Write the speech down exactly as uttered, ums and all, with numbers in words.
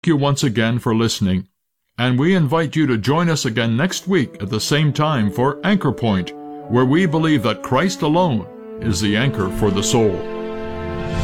you once again for listening, and we invite you to join us again next week at the same time for Anchor Point, where we believe that Christ alone is the anchor for the soul.